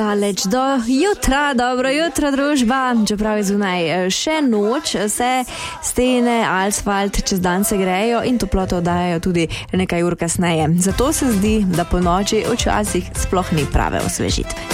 Daleč do jutra, dobro jutro družba, čeprav je zunaj še noč, se stene, asfalt čez dan se grejo in toploto dajo tudi nekaj ur kasneje. Zato se zdi, da po noči včasih sploh ni prave osvežitve.